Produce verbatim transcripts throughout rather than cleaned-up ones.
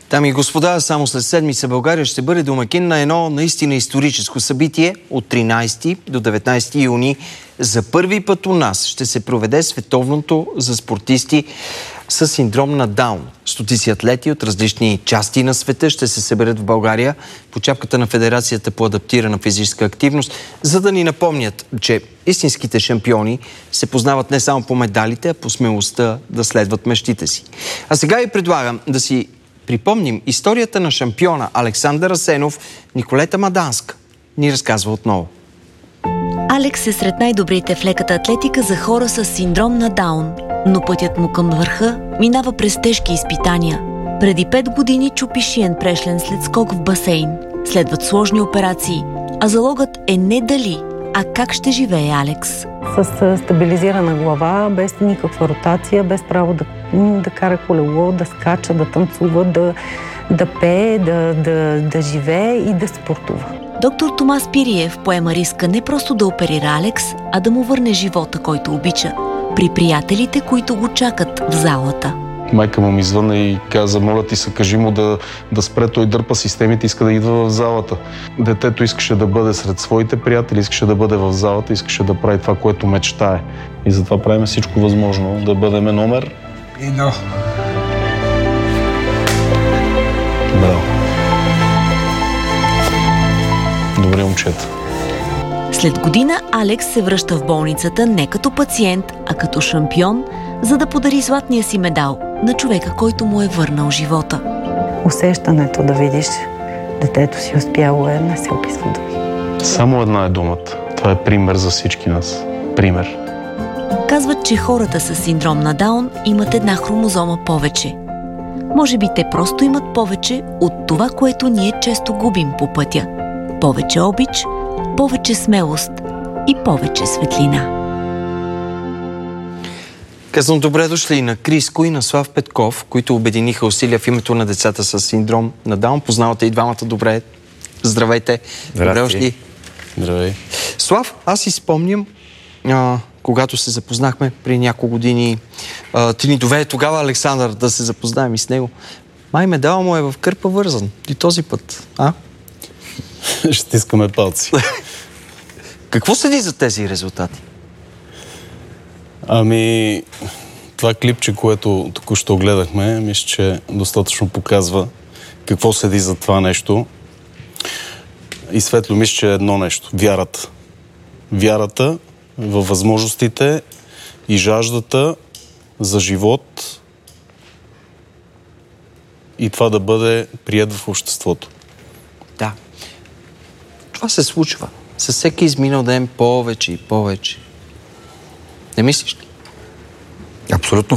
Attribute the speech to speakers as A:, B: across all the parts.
A: Дами и господа, само след седмица България ще бъде домакин на едно наистина историческо събитие. От тринайсети до деветнайсети юни за първи път у нас ще се проведе световното за спортисти с синдром на Даун. Стотици атлети от различни части на света ще се съберат в България по чапката на Федерацията по адаптирана физическа активност, за да ни напомнят, че истинските шампиони се познават не само по медалите, а по смелостта да следват мечтите си. А сега ви предлагам да си припомним историята на шампиона Александър Асенов. Николета Маданска ни разказва отново.
B: Алекс е сред най-добрите в леката атлетика за хора с синдром на Даун, но пътят му към върха минава през тежки изпитания. Преди пет години чупи шиен прешлен след скок в басейн. Следват сложни операции, а залогът е не дали, а как ще живее Алекс.
C: С стабилизирана глава, без никаква ротация, без право да, да кара колело, да скача, да танцува, да, да пее, да, да, да живее и да спортува.
B: Доктор Томас Пириев поема риска не просто да оперира Алекс, а да му върне живота, който обича, при приятелите, които го чакат в залата.
D: Майка му ми звънна и каза: моля ти се, кажи му да, да спре, той дърпа системите, иска да идва в залата. Детето искаше да бъде сред своите приятели, искаше да бъде в залата, искаше да прави това, което мечтае. И затова правим всичко възможно да бъдем номер.
E: Едно.
D: Браво. Добре, момчета.
B: След година Алекс се връща в болницата не като пациент, а като шампион, за да подари златния си медал на човека, който му е върнал живота.
C: Усещането да видиш детето си успяло е, не се описва думи.
D: Само една е думата. Това е пример за всички нас. Пример.
B: Казват, че хората с синдром на Даун имат една хромозома повече. Може би те просто имат повече от това, което ние често губим по пътя. Повече обич, повече смелост и повече светлина.
A: Казвам добре дошли на Криско и на Слав Петков, които обединиха усилия в името на децата с синдром на Даун. Познавате и двамата добре. Здравейте. Добре дошли.
D: Здравей.
A: Слав, аз си спомням, а, когато се запознахме при няколко години, а, ти ни доведе тогава Александър да се запознаем и с него. Май медала му е в кърпа вързан. И този път, а?
D: Ще стискаме палци.
A: Какво седи за тези резултати?
D: Ами, това клипче, което току-що гледахме, мисля, че достатъчно показва какво седи за това нещо. И светло мисля, че е едно нещо. Вярата. Вярата във възможностите и жаждата за живот и това да бъде приет в обществото.
A: Да. Това се случва. Със всеки изминал ден повече и повече. Не мислиш ли?
E: Абсолютно.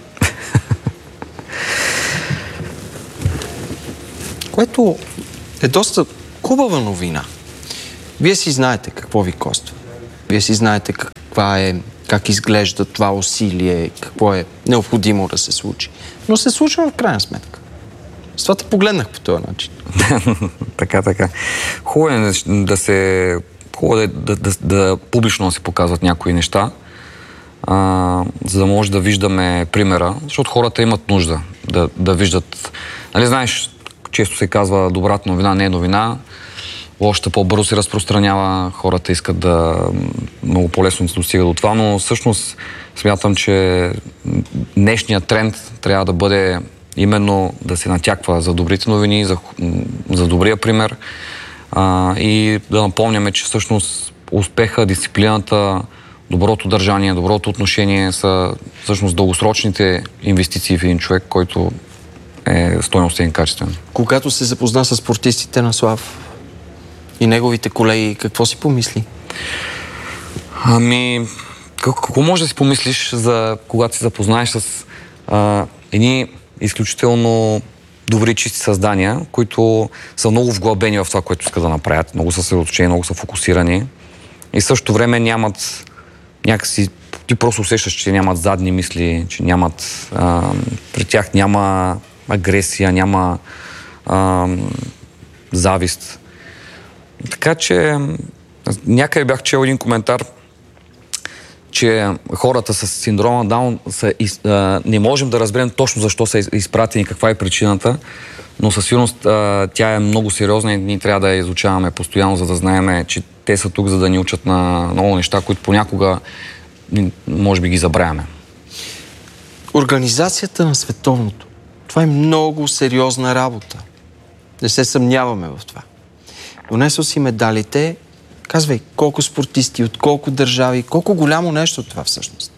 A: Което е доста хубава новина. Вие си знаете какво ви коства. Вие си знаете каква е, как изглежда това усилие, какво е необходимо да се случи. Но се случва в крайна сметка. С това те погледнах по този начин.
E: Така, така. Хубаво е да се... Хубаво е да, да, да, да публично се показват някои неща, а, за да може да виждаме примера, защото хората имат нужда да, да виждат. Нали знаеш, често се казва добрата новина не е новина, лошата по-бързо се разпространява, хората искат да много по-лесно да се достига до това, но всъщност смятам, че днешният тренд трябва да бъде именно да се натяква за добрите новини, за, за добрия пример а, и да напомняме, че всъщност успеха, дисциплината, доброто държание, доброто отношение са всъщност дългосрочните инвестиции в един човек, който е стойностен и качествен.
A: Когато се запозна с спортистите на Слав и неговите колеги, какво си помисли?
E: Ами, какво може да си помислиш, за когато се запознаеш с а, едни изключително добри, чисти създания, които са много вглъбени в това, което искат да направят, много са съсредоточени, много са фокусирани и в същото време нямат някакси, ти просто усещаш, че нямат задни мисли, че нямат, а, при тях няма агресия, няма а, завист. Така че някъде бях чел един коментар, че хората с синдрома Даун са, а, не можем да разберем точно защо са изпратени, каква е причината, но със сигурност а, тя е много сериозна и ние трябва да я изучаваме постоянно, за да знаем, че те са тук, за да ни учат на много неща, които понякога може би ги забравяме.
A: Организацията на световното. Това е много сериозна работа. Не се съмняваме в това. Донесъл си медалите. Казвай, колко спортисти, от колко държави, колко голямо нещо това всъщност?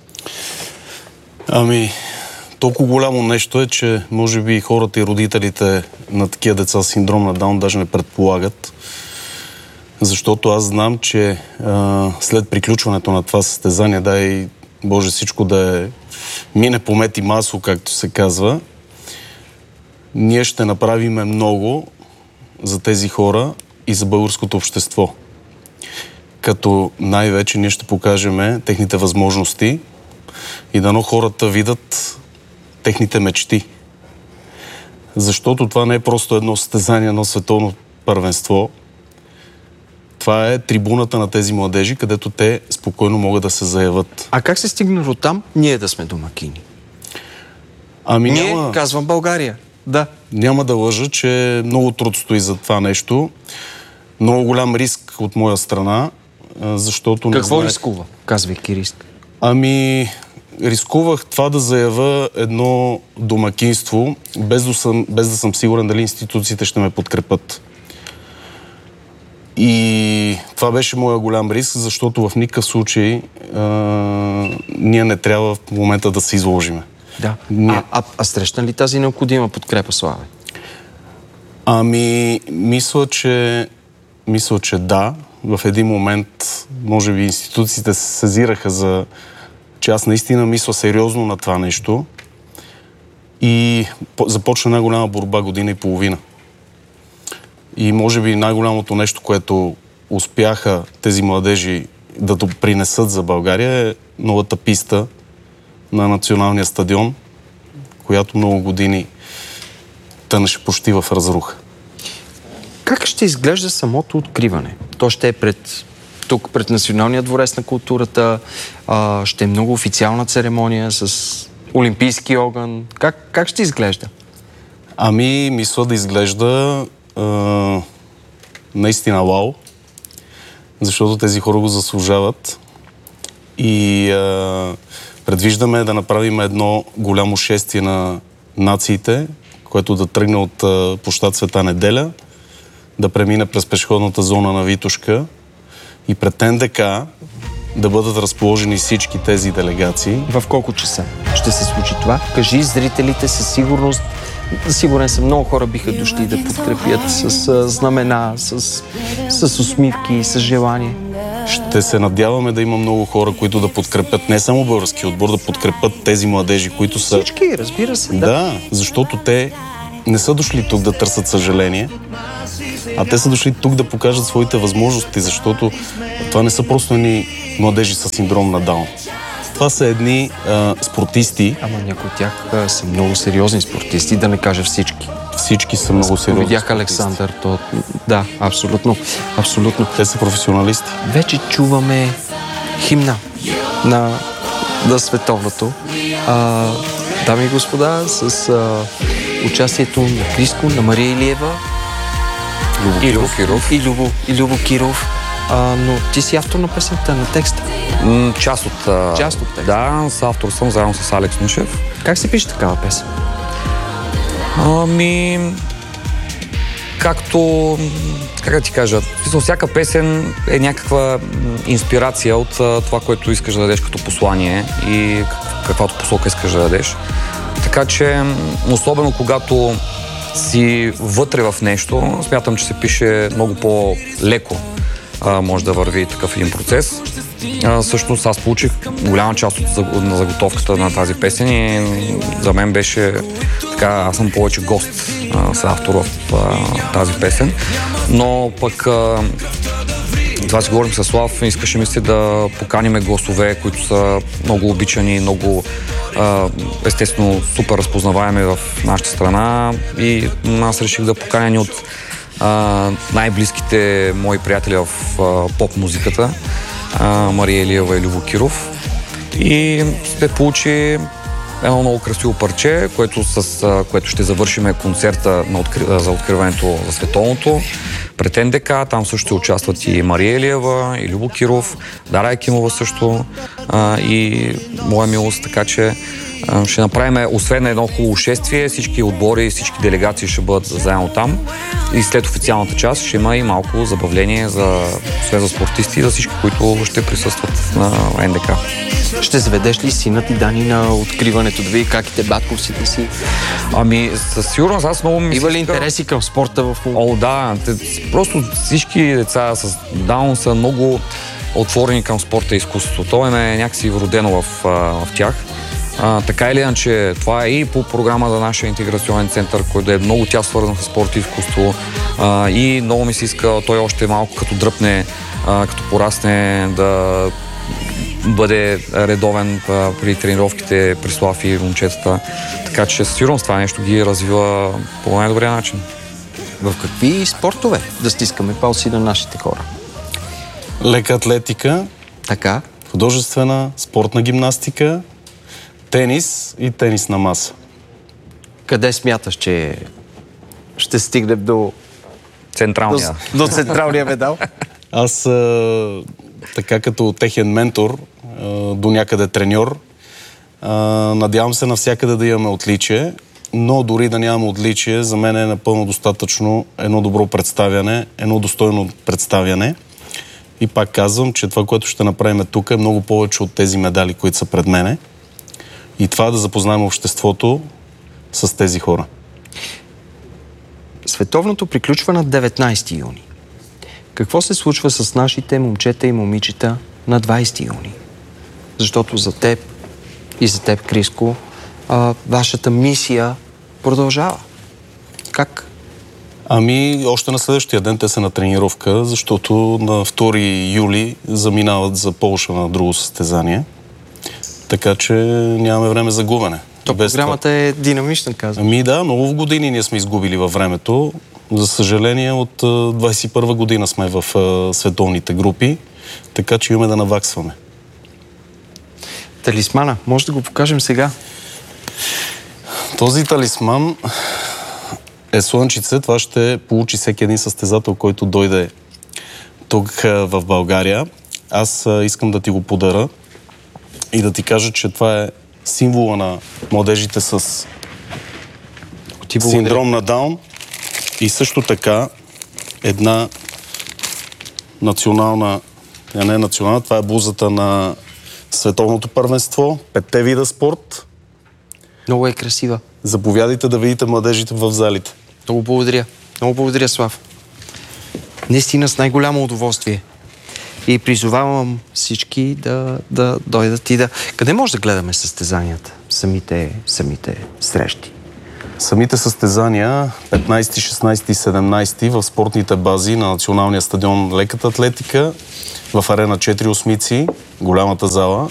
D: Ами, толкова голямо нещо е, че може би хората и родителите на такива деца с синдром на Даун даже не предполагат. Защото аз знам, че а, след приключването на това състезание, дай Боже всичко да е мине по мет и масло, както се казва, ние ще направим много за тези хора и за българското общество. Като най-вече ние ще покажем техните възможности и дано хората видят техните мечти. Защото това не е просто едно състезание, едно световно първенство. Това е трибуната на тези младежи, където те спокойно могат да се заявят.
A: А как се стигна до там ние да сме домакини?
D: Ами
A: ние,
D: няма...
A: казвам България. Да.
D: Няма да лъжа, че много труд стои за това нещо. Много голям риск от моя страна, защото...
A: Какво
D: не знае...
A: рискува? Казвайки риск.
D: Ами, рискувах това да заявя едно домакинство, без да съм, без да съм сигурен дали институциите ще ме подкрепят. И това беше моя голям риск, защото в никакъв случай а, ние не трябва в момента да се изложиме.
A: Да.
D: Ние...
A: А, а, а срещна ли тази необходима подкрепа, Славе?
D: Ами, мисля, че мисля, че да. В един момент, може би, институциите се сезираха за... че аз наистина мисля сериозно на това нещо и започна една голяма борба година и половина. И може би най-голямото нещо, което успяха тези младежи да допринесат за България е новата писта на националния стадион, която много години тънеше почти в разруха.
A: Как ще изглежда самото откриване? То ще е пред, тук пред Националния дворец на културата, а, ще е много официална церемония с олимпийски огън. Как, как ще изглежда?
D: Ами, мисля да изглежда а, наистина вау, защото тези хора го заслужават. И а, предвиждаме да направим едно голямо шествие на нациите, което да тръгне от а, площад Света неделя, да премине през пешеходната зона на Витошка и пред Н Д К да бъдат разположени всички тези делегации.
A: В колко часа ще се случи това? Кажи, зрителите със сигурност, сигурен съм, много хора биха дошли да подкрепят с а, знамена, с, с усмивки, с желание.
D: Ще се надяваме да има много хора, които да подкрепят не само български отбор, да подкрепят тези младежи, които са...
A: Всички, разбира се. Да,
D: да, защото те не са дошли тук да търсят съжаление, а те са дошли тук да покажат своите възможности, защото това не са просто едни младежи с синдром на Даун. Това са едни а, спортисти.
A: Ама някои от тях а, са много сериозни спортисти, да не кажа всички.
D: Всички са много сериозни.
A: Видях Александър, то... Да, абсолютно, абсолютно.
D: Те са професионалисти.
A: Вече чуваме химна на, на световното. А, дами и господа, с а, участието на Криско, на Мария Илиева,
E: Любо
A: и
E: Киров. Киров.
A: И Любо, и Любо Киров. А, но ти си автор на песента, на текста.
E: М, част от...
A: Част от текста.
E: Да, с автор съм заедно с Алекс Нушев.
A: Как се пише такава песен?
E: Ами... Както... Как да ти кажа? Всяка песен е някаква инспирация от това, което искаш да дадеш като послание и каквато посока искаш да дадеш. Така че, особено когато си вътре в нещо, смятам, че се пише много по-леко. А, може да върви такъв един процес. А, всъщност аз получих голяма част от на заготовката на тази песен и за мен беше така, аз съм повече гост а, с автор в а, тази песен. Но пък а, това си говорим с Слав, искаше ми се да поканим гласове, които са много обичани, много а, естествено супер разпознаваеми в нашата страна и аз реших да поканя от Uh, най-близките мои приятели в uh, поп-музиката а, Мария Илиева и Любо Киров. И ще получи едно много красиво парче, което, с, а, което ще завършиме концерта на откри... за откриването за световното пред Ен Де Ка. Там също ще участват и Мария Илиева, и Любо Киров, Дара Якимова също а, и моя милост, така че а, ще направим, освен едно хубаво шествие, всички отбори, всички делегации ще бъдат заедно там и след официалната част ще има и малко забавление за, освен за спортисти и за всички, които ще присъстват на Ен Де Ка.
A: Ще заведеш ли синът и Дани на откриването, да види как и те батковците си?
E: Ами, със сигурност аз много ми
A: Има ли интереси към спорта в момента?
E: О, да. Просто всички деца с Даун са много отворени към спорта и изкуството. То е някакси вродено в, в тях. А, така или иначе, това е и по програма за нашия интеграционен център, който е много тя свързан с спорт и изкуство. А, и много ми се иска той още малко като дръпне, а, като порасне, да бъде редовен а, при тренировките при Слав и момчетата. Така че със сигурност това нещо ги развива по най-добрия начин.
A: В какви спортове да стискаме палци на нашите хора?
D: Лека атлетика,
A: Така.
D: художествена, спортна гимнастика, тенис и тенис на маса.
A: Къде смяташ, че ще стигнем до, до,
E: Централния.
A: до централния медал?
D: Аз а, така като техен ментор, а, до някъде треньор, а, надявам се навсякъде да имаме отличие, но дори да нямаме отличие, за мен е напълно достатъчно едно добро представяне, едно достойно представяне. И пак казвам, че това, което ще направим тук е много повече от тези медали, които са пред мене. И това да запознаем обществото с тези хора.
A: Световното приключва на деветнайсети юни. Какво се случва с нашите момчета и момичета на двайсети юни? Защото за теб и за теб, Криско, а, вашата мисия продължава. Как?
D: Ами, още на следващия ден те са на тренировка, защото на втори юли заминават за Полша на друго състезание. Така че нямаме време за губене.
A: То програмата е динамична, казвам.
D: Ами да, много години ние сме изгубили във времето. За съжаление, от двайсет и първа година сме в световните групи, така че имаме да наваксваме.
A: Талисмана, може да го покажем сега?
D: Този талисман е слънчице. Това ще получи всеки един състезател, който дойде тук в България. Аз искам да ти го подаря и да ти кажа, че това е символа на младежите с синдром на Даун и също така една национална, а не национална, това е блузата на световното първенство, петте вида спорт.
A: Много е красива.
D: Заповядайте да видите младежите в залите.
A: Много благодаря. Много благодаря, Слав. Наистина с най-голямо удоволствие. И призовавам всички да, да дойдат и да... Къде може да гледаме състезанията? Самите, самите срещи.
D: Самите състезания петнайсети, шестнайсети и седемнайсети в спортните бази на Националния стадион Леката атлетика в арена четири осмици, голямата зала.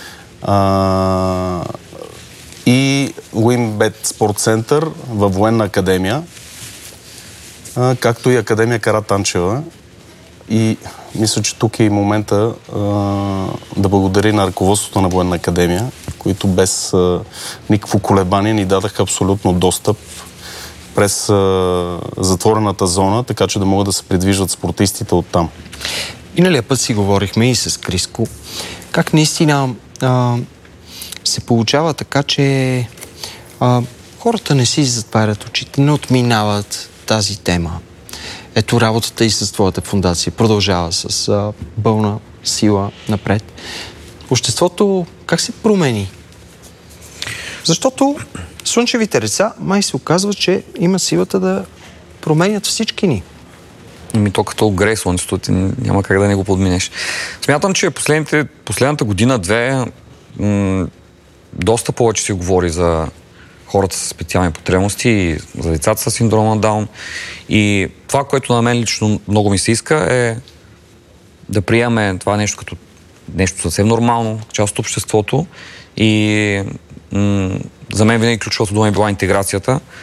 D: А, и Уинбет спорт център във Военна академия, а, както и Академия Кара Танчева. И мисля, че тук е и момента а, да благодаря на ръководството на Военна академия, които без а, никакво колебание ни дадаха абсолютно достъп през а, затворената зона, така че да могат да се придвижват спортистите оттам.
A: Миналия път си говорихме и с Криско. Как наистина а, се получава така, че а, хората не си затварят очите, не отминават тази тема. Ето работата и с твоята фундация продължава с а, пълна сила напред. Обществото как се промени? Защото слънчевите деца май се оказва, че има силата да променят всички ни.
E: Ами то като грее слънцето, ти няма как да не го подминеш. Смятам, че последните, последната година-две м- доста повече се говори за хората с специални потребности и за децата с синдром на Даун. И това, което на мен лично много ми се иска, е да приемем това нещо като нещо съвсем нормално, част от обществото. И м- за мен винаги ключовата дума е била интеграцията.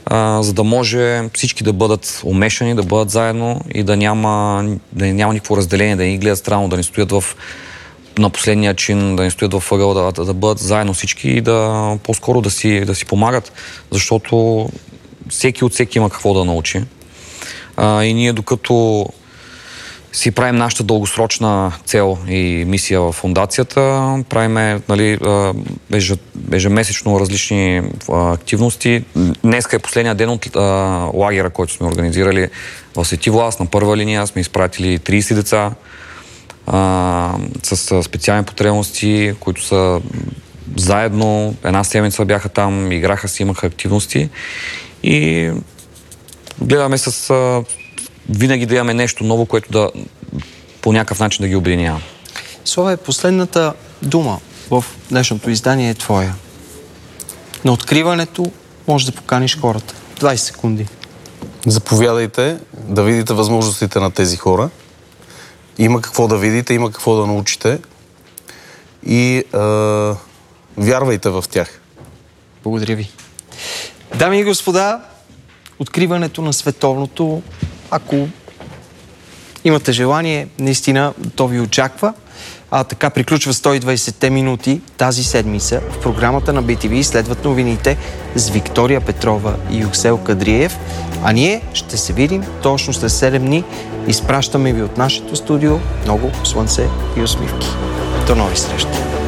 E: а, за да може всички да бъдат умешани, да бъдат заедно и да няма, да няма никакво разделение, да ни гледат странно, да ни стоят в на последния чин, да ни стоят в ъгъл, да, да, да бъдат заедно всички и да по-скоро да си, да си помагат, защото всеки от всеки има какво да научи. А, и ние докато си правим нашата дългосрочна цел и мисия в фондацията, правиме, нали, ежемесечно различни активности. Днеска е последния ден от а, лагера, който сме организирали в Свети Влас. На първа линия сме изпратили трийсет деца а, с специални потребности, които са заедно. Една седмица бяха там, играха си, имаха активности и гледаме с... А, винаги да имаме нещо ново, което да по някакъв начин да ги обединява.
A: Славе, последната дума в днешното издание е твоя. На откриването можеш да поканиш хората. двайсет секунди.
D: Заповядайте да видите възможностите на тези хора. Има какво да видите, има какво да научите и е, вярвайте в тях.
A: Благодаря ви. Дами и господа, откриването на световното, ако имате желание, наистина то ви очаква. А така приключва сто и двайсетте минути тази седмица. В програмата на Би Ти Ви следват новините с Виктория Петрова и Юксел Кадриев. А ние ще се видим точно след седем дни. Изпращаме ви от нашето студио много слънце и усмивки. До нови срещи!